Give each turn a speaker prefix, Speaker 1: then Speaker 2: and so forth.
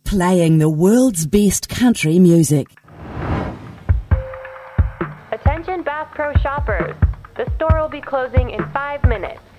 Speaker 1: Playing the world's best country music.
Speaker 2: Attention Bass Pro shoppers. The store will be closing in 5 minutes.